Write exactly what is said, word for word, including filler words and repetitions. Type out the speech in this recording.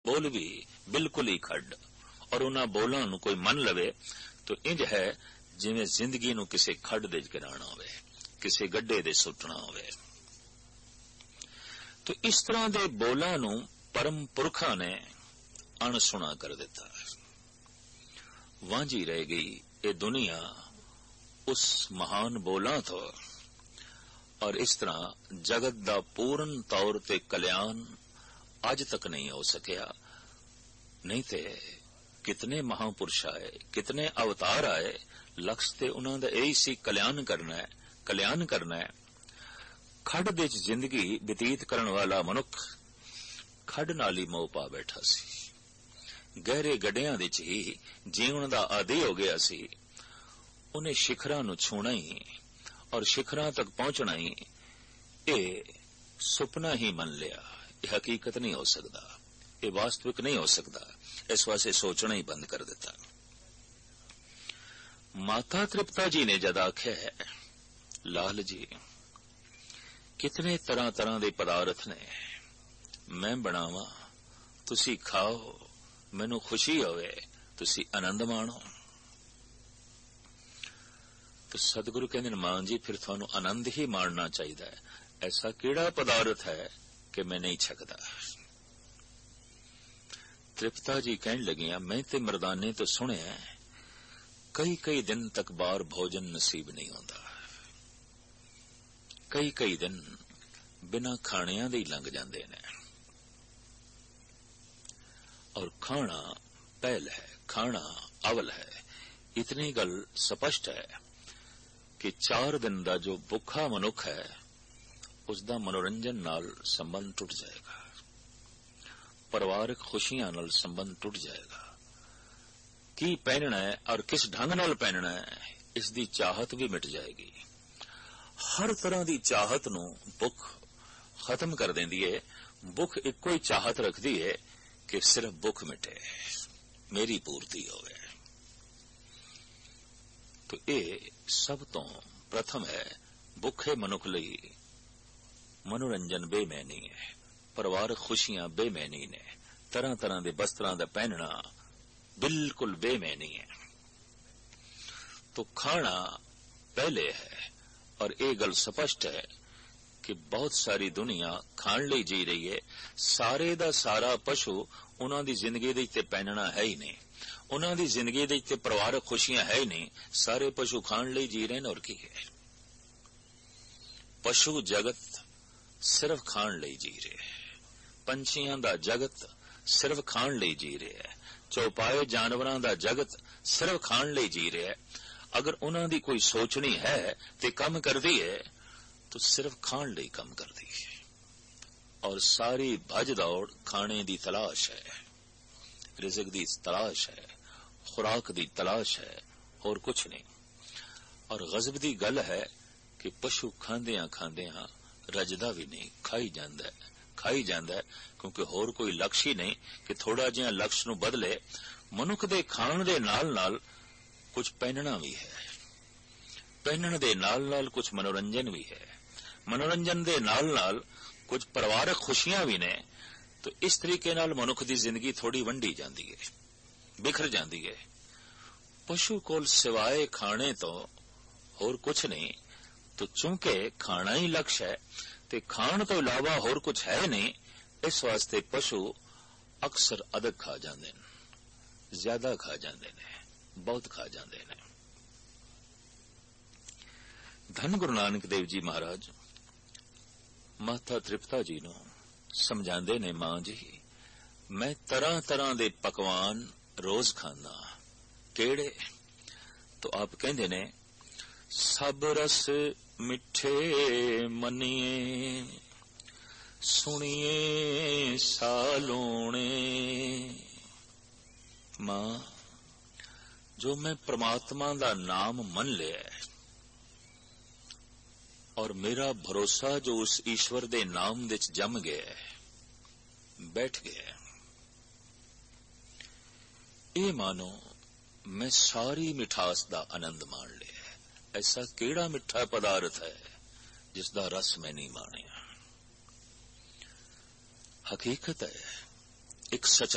बोल भी बिल्कुल ही खड, और उन्हां बोलां नूं कोई मन लवे तो इंज है जिवें जिंदगी नूं किसे खड दे गिराना होवे, किसे गड्ढे दे सुटना होवे। तो इस तरह दे बोलां नूं परम पुरखां ने अणसुना कर दिता। वांझी रह गई ये दुनिया उस महान बोलां तो, और इस तरह जगत दा पूर्ण तौर ते कल्याण अज तक नहीं हो सकिया। नहीं ते कितने महापुरुष आए, कितने अवतार आए, लक्ष्य ते उन्हां दा यही सी कल्याण करना है, कल्याण करना है। खड दे च जिंदगी बतीत करन वाला मनुख खड नाल ही मोह पा बैठा सी, गहरे गड्ढियां दे च ही जीवन दा आदी हो गया सी। उन्हें शिखरां नूं छूना ही और शिखरां तक पहुंचना ही ये सुपना ही मन लिया। ये हकीकत नहीं हो सकता, ये वास्तविक नहीं हो सकता। इस वास्ते सोचना ही बंद कर दिता। माता तृप्ता जी ने जद आख्या है, लाल जी कितने तरह तरह के पदार्थ ने, मैं बनावा तुसी खाओ, मैनू खुशी होवे तुसी आनंद माणो। तो सतगुरु कहते मां जी फिर थानू आनंद ही माणना चाहिए। ऐसा केड़ा पदार्थ है कि मैं नहीं छकदा। तृप्ता जी कहन लगियां, मैं ते मर्दाने तो सुनिया कई कई दिन तक बाहर भोजन नसीब नहीं होता, कई कई दिन बिना खाणियां दे ही लंघ जांदे ने। और खाना पहल है, खाना अवल है। इतनी गल स्पष्ट है कि चार दिन का जो भुखा मनुख है उसका मनोरंजन नाल संबंध टुट जाएगा, परिवारक खुशियां नाल संबंध टुट जाएगा। की पहनना है और किस ढंग नाल पहनना है इसकी चाहत भी मिट जाएगी। हर तरह की चाहत नूं भुख खत्म कर देंदी है। भुख इको ही चाहत रखती है कि सिर्फ भुख मिटे, मेरी पूर्ति होवे। तो ये सब तो प्रथम है। भुखे मनुख लई मनोरंजन बेमैनी है, परिवार खुशियां बेमैनी ने, तरह तरह के वस्त्रां दा पहनना बिल्कुल बेमैनी है। तो खाना पहले है, और ये गल स्पष्ट है कि बहुत सारी दुनिया खाण लई जी रही है। सारे दा सारा पशु उन्हां दी जिंदगी दे ते पहनना है ही नहीं, उन्हां दी जिंदगी दे ते परिवारक खुशियां है ही नहीं। सारे पशु खाण लई जी रहे हैं। और की है, पशु जगत सिर्फ खाण लई जी रहे है। पंछियां दा जगत सिर्फ खाण लई जी रहे है। चौपाए जानवरां दा जगत सिर्फ खाण लई जी रहे है। अगर उन्हां दी कोई सोचनी है ते कम करदी है तो सिर्फ खाण लई कम करदी है। और सारी भज दौड़ खाने दी तलाश है, रिज़्क दी तलाश है, खुराक दी तलाश है, और कुछ नहीं। और गजब दी गल है कि पशु खांदियां खांदियां रजदा भी नहीं, खाई जांदा है, खाई जांदा है, क्योंकि होर कोई लक्ष्य ही नहीं कि थोड़ा जिहा लक्ष्य नूं बदले। मनुख दे खाण दे नाल नाल कुछ पहनना भी है, पहनण दे नाल नाल कुछ मनोरंजन भी है, मनोरंजन दे नाल नाल कुछ परिवारक खुशियां भी ने। तो इस तरीके नाल मनुख दी जिंदगी थोड़ी वंडी जांदी है, बिखर जांदी है। पशु कोल सिवाए खाने तो होर कुछ नहीं। तो चूंकि खाना ही लक्ष्य है ते खाण तो इलावा होर कुछ है नहीं, इस वास्ते पशु अक्सर अधिक खा जांदे ने, ज्यादा खा जांदे ने, बहुत खा जांदे ने। धन गुरु नानक देव जी महाराज माता तृप्ता जी नूं समझांदे ने, मां जी मैं तरह तरह दे पकवान रोज खाना, केड़े? तो आप कहंदे ने, सब रस मिठे मनिए, सुनिए सालोणे। मां जो मैं परमात्मा दा नाम मन लिया है और मेरा भरोसा जो उस ईश्वर दे नाम दे जम गया है, बैठ गया, ये मानो मैं सारी मिठास दा आनंद मान लिया है। ऐसा केड़ा मिठा पदार्थ है जिसदा रस मैं नहीं मानिया। हकीकत है, एक सच्चा